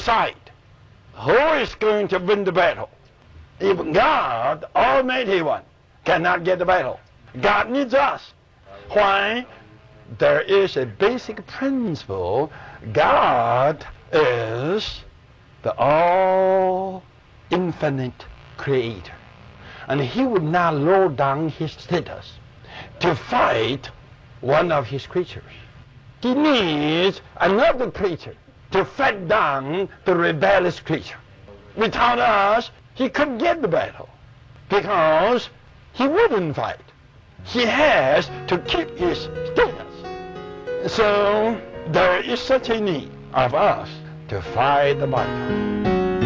decide who is going to win the battle. If God, Almighty One, cannot get the battle, God needs us. Why? There is a basic principle. God is the all-infinite creator. And he would not lower down his status to fight one of his creatures. He needs another creature to fight down the rebellious creature. Without us, he couldn't get the battle because he wouldn't fight. He has to keep his status. So there is such a need of us to fight the battle.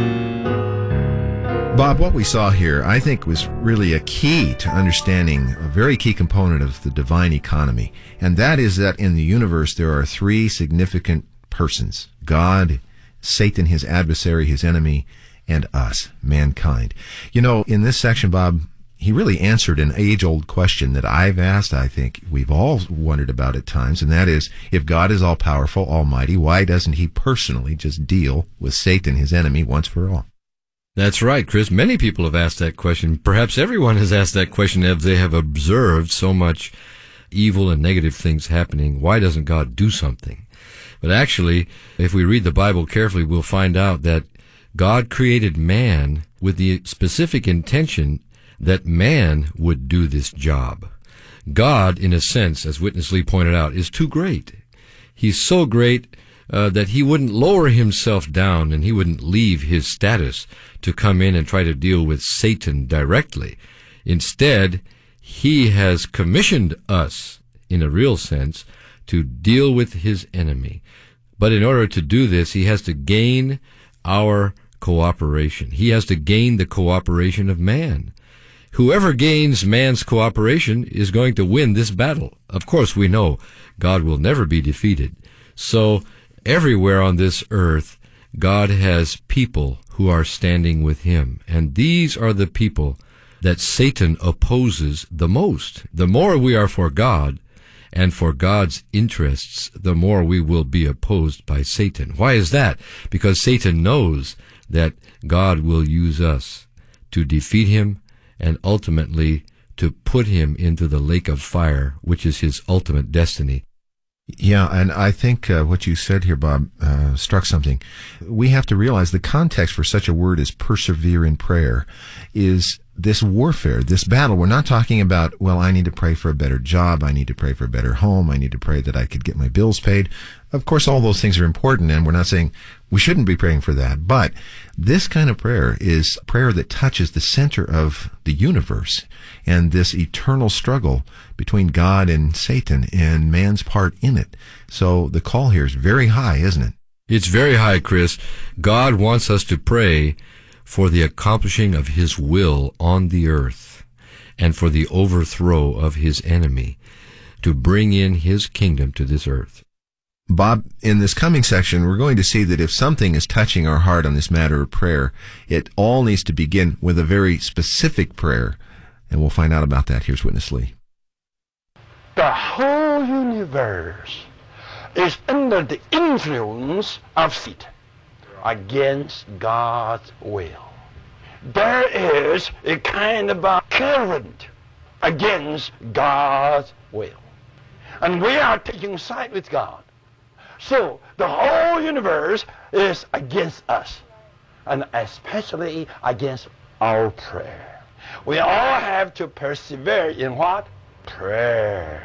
Bob, what we saw here, I think, was really a key to understanding a very key component of the divine economy, and that is that in the universe there are three significant persons: God, Satan, his adversary, his enemy, and us, mankind. You know, in this section, Bob, he really answered an age-old question that I've asked, I think we've all wondered about at times, and that is, if God is all-powerful, almighty, why doesn't he personally just deal with Satan, his enemy, once for all? That's right, Chris. Many people have asked that question. Perhaps everyone has asked that question as they have observed so much evil and negative things happening. Why doesn't God do something? But actually, if we read the Bible carefully, we'll find out that God created man with the specific intention that man would do this job. God, in a sense, as Witness Lee pointed out, is too great. He's so great that he wouldn't lower himself down and he wouldn't leave his status to come in and try to deal with Satan directly. Instead, he has commissioned us, in a real sense, to deal with his enemy. But in order to do this, he has to gain our cooperation. He has to gain the cooperation of man. Whoever gains man's cooperation is going to win this battle. Of course, we know God will never be defeated. So, everywhere on this earth, God has people who are standing with him. And these are the people that Satan opposes the most. The more we are for God and for God's interests, the more we will be opposed by Satan. Why is that? Because Satan knows that God will use us to defeat him and ultimately to put him into the lake of fire, which is his ultimate destiny. Yeah, and I think what you said here, Bob, struck something. We have to realize the context for such a word as persevere in prayer is this warfare, this battle. We're not talking about, well, I need to pray for a better job, I need to pray for a better home, I need to pray that I could get my bills paid. Of course, all those things are important, and we're not saying we shouldn't be praying for that. But this kind of prayer is prayer that touches the center of the universe and this eternal struggle between God and Satan and man's part in it. So the call here is very high, isn't it? It's very high, Chris. God wants us to pray for the accomplishing of his will on the earth and for the overthrow of his enemy, to bring in his kingdom to this earth. Bob, in this coming section, we're going to see that if something is touching our heart on this matter of prayer, it all needs to begin with a very specific prayer, and we'll find out about that. Here's Witness Lee. The whole universe is under the influence of Satan against God's will. There is a kind of a current against God's will. And we are taking side with God. So the whole universe is against us, and especially against our prayer. We all have to persevere in what? Prayer.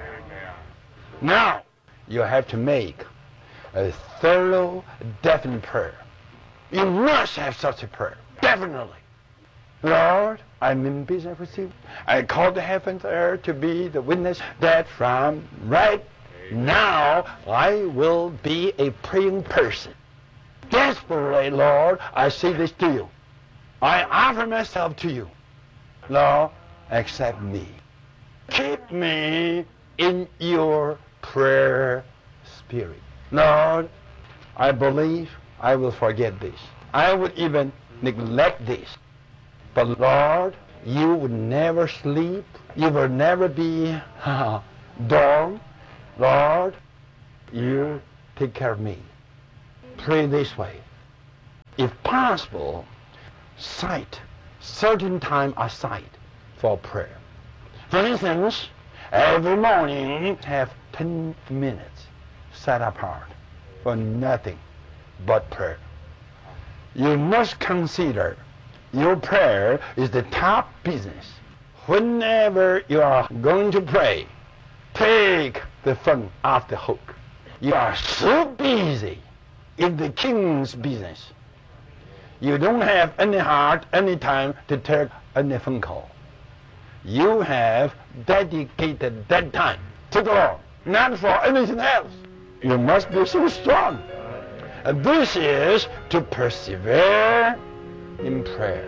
Now, you have to make a thorough, definite prayer. You must have such a prayer, definitely. Lord, I'm in business with you. I call the heavens and earth to be the witness that from right now I will be a praying person. Desperately, Lord, I say this to you. I offer myself to you. Lord, accept me. Keep me in your prayer spirit. Lord, I believe I will forget this. I would even neglect this. But Lord, you would never sleep. You will never be dorm. Lord, you take care of me. Pray this way. if possible, set certain time aside for prayer. For instance, every morning have 10 minutes set apart for nothing but prayer. You must consider your prayer is the top business. Whenever you are going to pray, take the phone off the hook. You are so busy in the king's business. You don't have any heart, any time to take any phone call. You have dedicated that time to the Lord, not for anything else. You must be so strong. And this is to persevere in prayer.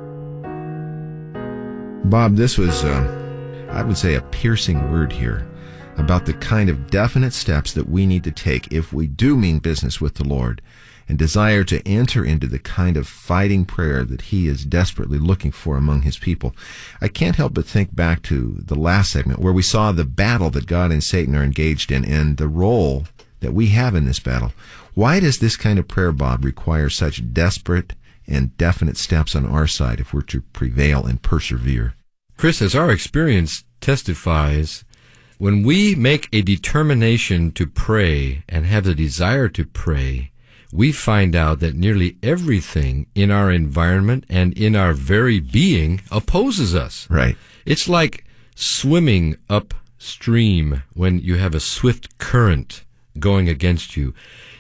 Bob, this was, I would say, a piercing word here about the kind of definite steps that we need to take if we do mean business with the Lord and desire to enter into the kind of fighting prayer that He is desperately looking for among His people. I can't help but think back to the last segment where we saw the battle that God and Satan are engaged in and the role that we have in this battle. Why does this kind of prayer, Bob, require such desperate and definite steps on our side if we're to prevail and persevere? Chris, as our experience testifies, when we make a determination to pray and have the desire to pray, we find out that nearly everything in our environment and in our very being opposes us. Right. It's like swimming upstream when you have a swift current going against you.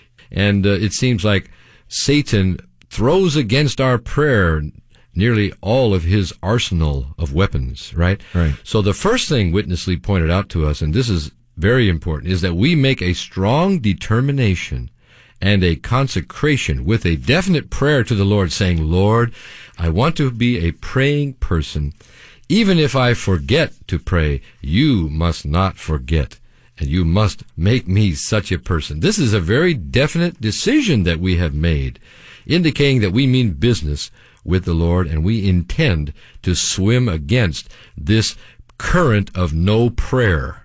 And it seems like Satan throws against our prayer nearly all of his arsenal of weapons, right? Right. So the first thing Witness Lee pointed out to us, and this is very important, is that we make a strong determination and a consecration with a definite prayer to the Lord, saying, Lord, I want to be a praying person. Even if I forget to pray, you must not forget, and you must make me such a person. This is a very definite decision that we have made, indicating that we mean business with the Lord, and we intend to swim against this current of no prayer.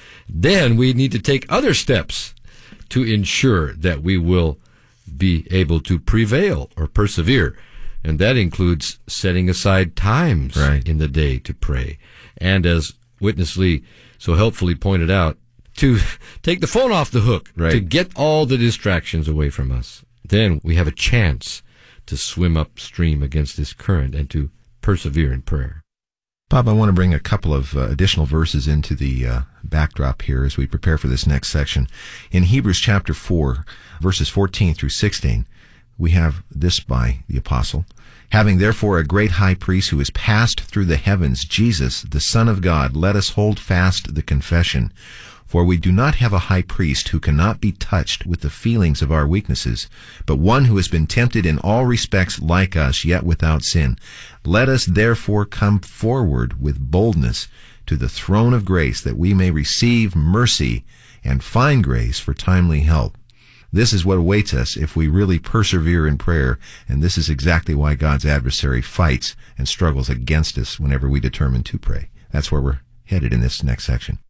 Then we need to take other steps to ensure that we will be able to prevail or persevere. And that includes setting aside times in the day to pray. And as Witness Lee so helpfully pointed out, to take the phone off the hook, to get all the distractions away from us. Then we have a chance to swim upstream against this current and to persevere in prayer. Bob, I want to bring a couple of additional verses into the backdrop here as we prepare for this next section. In Hebrews chapter 4, verses 14 through 16, we have this by the apostle. Having therefore a great high priest who has passed through the heavens, Jesus, the Son of God, let us hold fast the confession. For we do not have a high priest who cannot be touched with the feelings of our weaknesses, but one who has been tempted in all respects like us, yet without sin. Let us therefore come forward with boldness to the throne of grace, that we may receive mercy and find grace for timely help. This is what awaits us if we really persevere in prayer, and this is exactly why God's adversary fights and struggles against us whenever we determine to pray. That's where we're headed in this next section.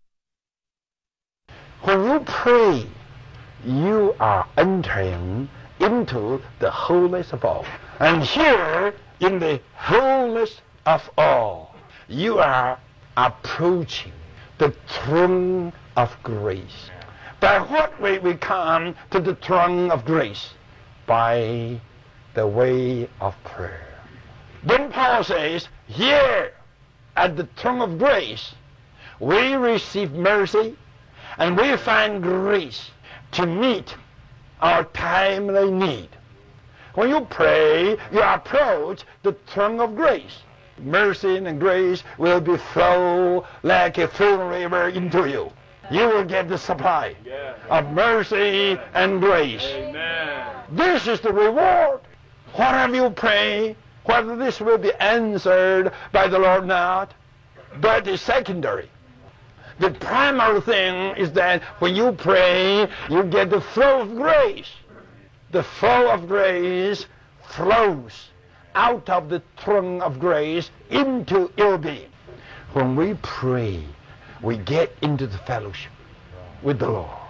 When you pray, you are entering into the holiest of all. And here, in the holiest of all, you are approaching the throne of grace. By what way we come to the throne of grace? By the way of prayer. Then Paul says, here at the throne of grace, we receive mercy, and we find grace to meet our timely need. When you pray, you approach the throne of grace. Mercy and grace will be flow like a full river into you. You will get the supply of mercy and grace. Amen. This is the reward. Whatever you pray, whether this will be answered by the Lord or not, that is secondary. The primary thing is that when you pray, you get the flow of grace. The flow of grace flows out of the throne of grace into your being. When we pray, we get into the fellowship with the Lord.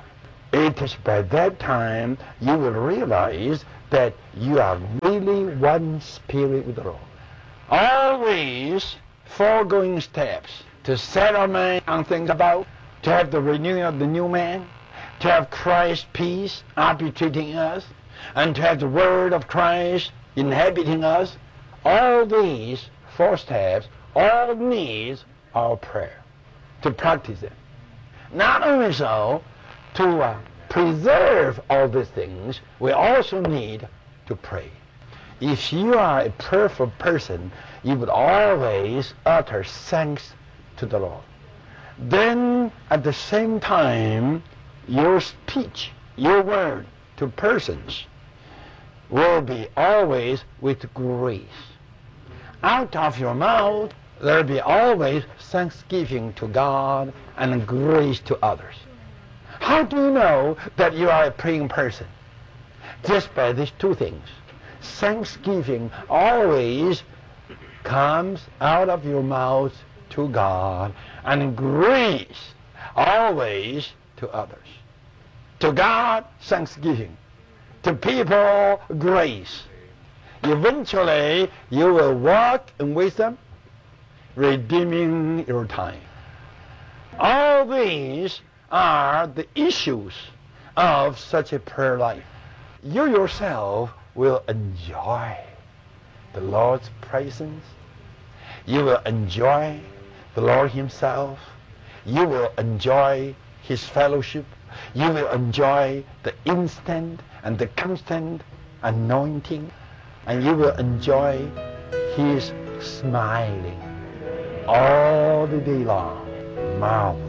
It is by that time you will realize that you are really one spirit with the Lord. Always foregoing steps to set our mind on things above, to have the renewing of the new man, to have Christ's peace arbitrating us, and to have the word of Christ inhabiting us. All these 4 steps all needs our prayer to practice it. Not only so, to preserve all these things, we also need to pray. If you are a prayerful person, you would always utter thanks to the Lord. Then at the same time, your speech, your word to persons will be always with grace. Out of your mouth, there will be always thanksgiving to God and grace to others. How do you know that you are a praying person? Just by these 2 things. Thanksgiving always comes out of your mouth to God, and grace always to others. To God, thanksgiving. To people, grace. Eventually, you will walk in wisdom, redeeming your time. All these are the issues of such a prayer life. You yourself will enjoy the Lord's presence. You will enjoy the Lord Himself. You will enjoy His fellowship. You will enjoy the instant and the constant anointing. And you will enjoy His smiling all the day long. Marvelous.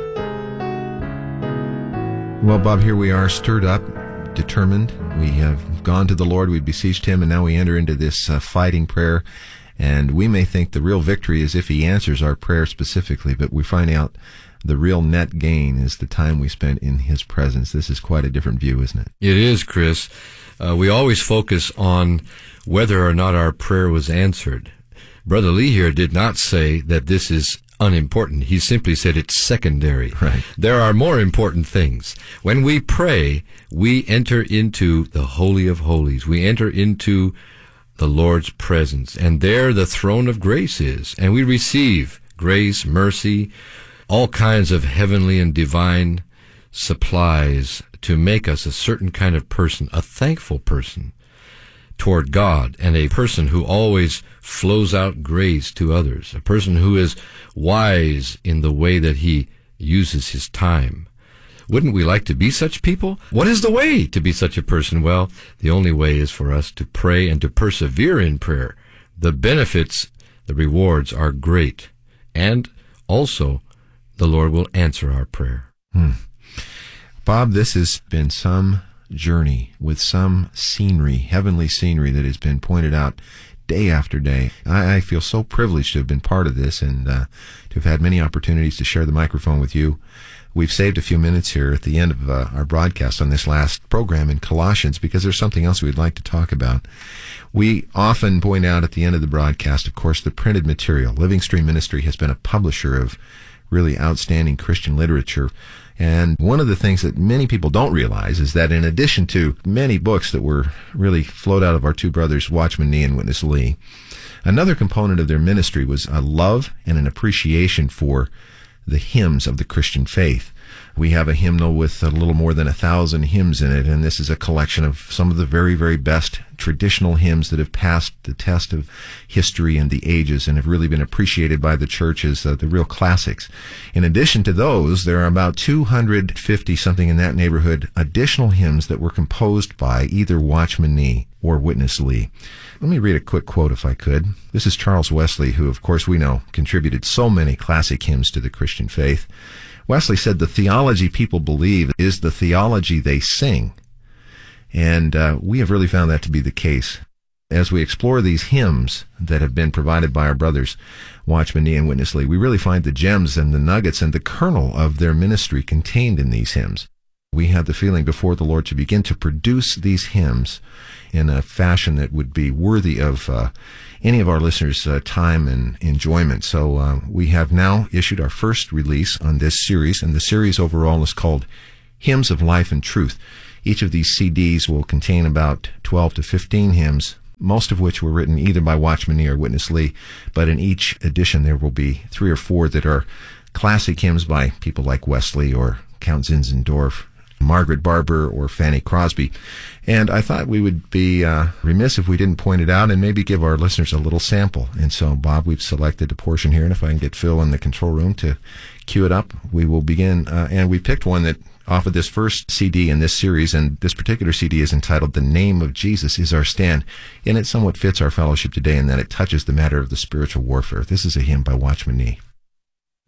Well, Bob, here we are, stirred up, determined. We have gone to the Lord, we beseeched Him, and now we enter into this fighting prayer. And we may think the real victory is if He answers our prayer specifically, but we find out the real net gain is the time we spent in His presence. This is quite a different view, isn't it? It is, Chris. We always focus on whether or not our prayer was answered. Brother Lee here did not say that this is unimportant. He simply said it's secondary. Right. There are more important things. When we pray, we enter into the Holy of Holies. We enter into the Lord's presence, and there the throne of grace is, and we receive grace, mercy, all kinds of heavenly and divine supplies to make us a certain kind of person, a thankful person toward God, and a person who always flows out grace to others, a person who is wise in the way that he uses his time. Wouldn't we like to be such people? What is the way to be such a person? Well, the only way is for us to pray and to persevere in prayer. The benefits, the rewards are great. And also, the Lord will answer our prayer. Bob, this has been some journey with some scenery, heavenly scenery that has been pointed out day after day. I feel so privileged to have been part of this and to have had many opportunities to share the microphone with you. We've saved a few minutes here at the end of our broadcast on this last program in Colossians because there's something else we'd like to talk about. We often point out at the end of the broadcast, of course, the printed material. Living Stream Ministry has been a publisher of really outstanding Christian literature. And one of the things that many people don't realize is that in addition to many books that were really flowed out of our two brothers, Watchman Nee and Witness Lee, another component of their ministry was a love and an appreciation for the hymns of the Christian faith. We have a hymnal with a little more than 1,000 hymns in it, and this is a collection of some of the very, very best traditional hymns that have passed the test of history and the ages and have really been appreciated by the church as the real classics. In addition to those, there are about 250, something in that neighborhood, additional hymns that were composed by either Watchman Nee or Witness Lee. Let me read a quick quote if I could. This is Charles Wesley, who, of course, we know contributed so many classic hymns to the Christian faith. Wesley said, "The theology people believe is the theology they sing." And we have really found that to be the case. As we explore these hymns that have been provided by our brothers, Watchman Nee and Witness Lee, we really find the gems and the nuggets and the kernel of their ministry contained in these hymns. We had the feeling before the Lord to begin to produce these hymns in a fashion that would be worthy of any of our listeners' time and enjoyment. So we have now issued our first release on this series, and the series overall is called Hymns of Life and Truth. Each of these CDs will contain about 12 to 15 hymns, most of which were written either by Watchman Nee or Witness Lee, but in each edition there will be 3 or 4 that are classic hymns by people like Wesley or Count Zinzendorf, Margaret Barber, or Fanny Crosby. And I thought we would be remiss if we didn't point it out and maybe give our listeners a little sample. And so, Bob, we've selected a portion here, and if I can get Phil in the control room to cue it up, we will begin. And we picked one that off of this first CD in this series, and this particular CD is entitled "The Name of Jesus is Our Stand," and it somewhat fits our fellowship today in that it touches the matter of the spiritual warfare. This is a hymn by Watchman Nee.